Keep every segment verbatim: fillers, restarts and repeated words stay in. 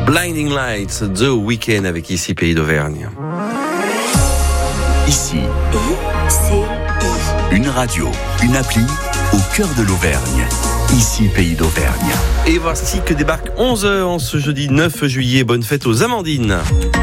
Blinding Lights, The Weeknd avec Ici Pays d'Auvergne. Ici, I C I. une radio, une appli au cœur de l'Auvergne. Ici Pays d'Auvergne. Et voici que débarque onze heures en ce jeudi neuf juillet. Bonne fête aux Amandines.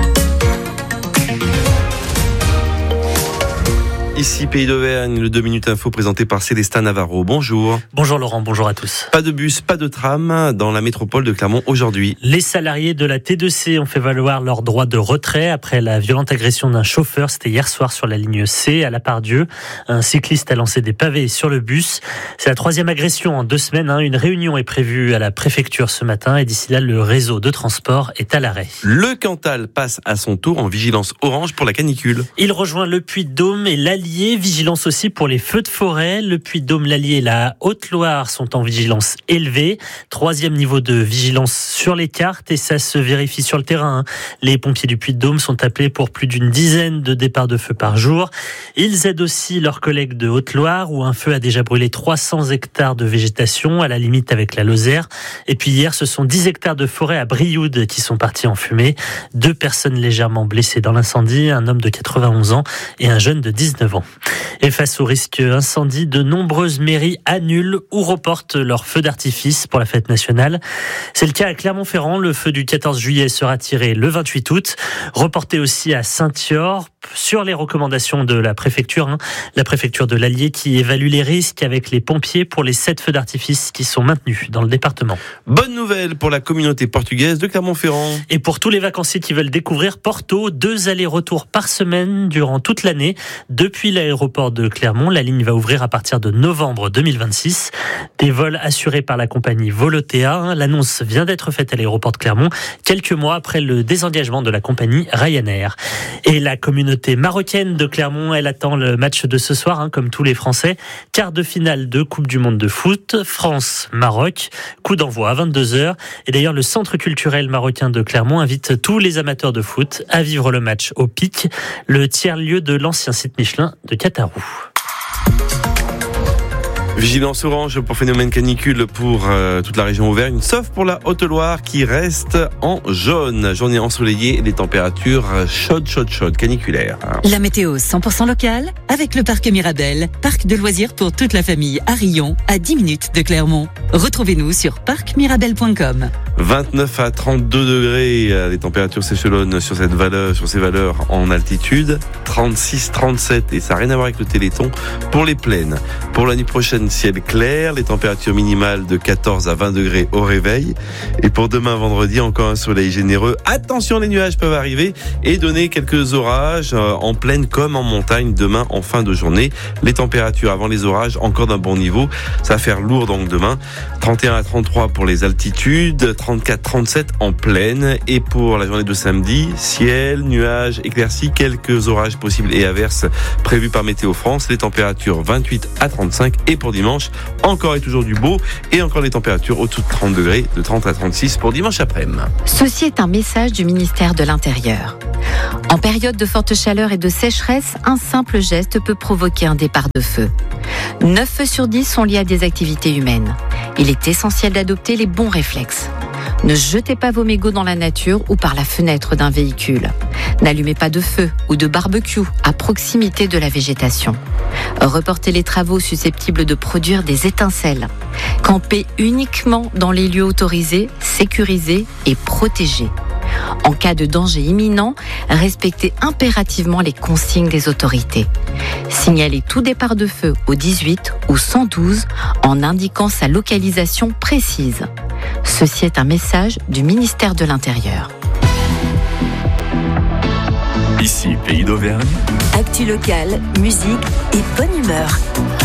Ici Pays d'Auvergne, le deux minutes info présenté par Célestin Navarro. Bonjour. Bonjour Laurent, bonjour à tous. Pas de bus, pas de tram dans la métropole de Clermont aujourd'hui. Les salariés de la T deux C ont fait valoir leur droit de retrait après la violente agression d'un chauffeur. C'était hier soir sur la ligne C à La Part-Dieu. Un cycliste a lancé des pavés sur le bus. C'est la troisième agression en deux semaines. Une réunion est prévue à la préfecture ce matin et d'ici là, le réseau de transport est à l'arrêt. Le Cantal passe à son tour en vigilance orange pour la canicule. Il rejoint le Puy-de-Dôme et l'Allier. Vigilance aussi pour les feux de forêt. Le Puy-de-Dôme, l'Allier et la Haute-Loire sont en vigilance élevée. Troisième niveau de vigilance sur les cartes et ça se vérifie sur le terrain. Les pompiers du Puy-de-Dôme sont appelés pour plus d'une dizaine de départs de feu par jour. Ils aident aussi leurs collègues de Haute-Loire où un feu a déjà brûlé trois cents hectares de végétation à la limite avec la Lozère. Et puis hier, ce sont dix hectares de forêt à Brioude qui sont partis en fumée. Deux personnes légèrement blessées dans l'incendie, un homme de quatre-vingt-onze ans et un jeune de dix-neuf ans. Et face au risque incendie, de nombreuses mairies annulent ou reportent leur feu d'artifice pour la fête nationale. C'est le cas à Clermont-Ferrand. Le feu du quatorze juillet sera tiré le vingt-huit août. Reporté aussi à Saint-Yorp sur les recommandations de la préfecture. Hein, la préfecture de l'Allier qui évalue les risques avec les pompiers pour les sept feux d'artifice qui sont maintenus dans le département. Bonne nouvelle pour la communauté portugaise de Clermont-Ferrand. Et pour tous les vacanciers qui veulent découvrir Porto, deux allers-retours par semaine durant toute l'année. Depuis l'aéroport de Clermont, la ligne va ouvrir à partir de novembre deux mille vingt-six. Des vols assurés par la compagnie Volotea. L'annonce vient d'être faite à l'aéroport de Clermont, quelques mois après le désengagement de la compagnie Ryanair. Et la communauté marocaine de Clermont, elle attend le match de ce soir, hein, comme tous les Français. Quart de finale de Coupe du Monde de foot, France-Maroc. Coup d'envoi à vingt-deux heures. Et d'ailleurs, le Centre culturel marocain de Clermont invite tous les amateurs de foot à vivre le match au Pic, le tiers-lieu de l'ancien site Michelin de Catarou. Vigilance orange pour phénomène canicule pour euh, toute la région Auvergne, sauf pour la Haute-Loire qui reste en jaune. Journée ensoleillée et des températures chaudes, chaudes, chaudes, caniculaires. La météo cent pour cent locale avec le parc Mirabel, parc de loisirs pour toute la famille à Rion, à dix minutes de Clermont. Retrouvez-nous sur parc mirabel point com. vingt-neuf à trente-deux degrés, les températures s'échelonnent sur cette valeur, sur ces valeurs en altitude. trente-six, trente-sept et ça n'a rien à voir avec le Téléthon pour les plaines. Pour la nuit prochaine, ciel clair, les températures minimales de quatorze à vingt degrés au réveil. Et pour demain vendredi, encore un soleil généreux. Attention, les nuages peuvent arriver et donner quelques orages en plaine comme en montagne demain en fin de journée. Les températures avant les orages encore d'un bon niveau. Ça va faire lourd donc demain. trente et un à trente-trois pour les altitudes, trente-quatre, trente-sept en plaine. Et pour la journée de samedi, ciel, nuages, éclaircies, quelques orages possibles et averses prévus par Météo France. Les températures vingt-huit à trente-cinq et pour dimanche, encore et toujours du beau et encore des températures au-dessous de trente degrés, de trente à trente-six pour dimanche après-midi. Ceci est un message du ministère de l'Intérieur. En période de forte chaleur et de sécheresse, un simple geste peut provoquer un départ de feu. neuf feux sur dix sont liés à des activités humaines. Il est essentiel d'adopter les bons réflexes. Ne jetez pas vos mégots dans la nature ou par la fenêtre d'un véhicule. N'allumez pas de feu ou de barbecue à proximité de la végétation. Reportez les travaux susceptibles de produire des étincelles. Campez uniquement dans les lieux autorisés, sécurisés et protégés. En cas de danger imminent, respectez impérativement les consignes des autorités. Signalez tout départ de feu au dix-huit ou cent douze en indiquant sa localisation précise. Ceci est un message du ministère de l'Intérieur. Ici Pays d'Auvergne. Actu locale, musique et bonne humeur.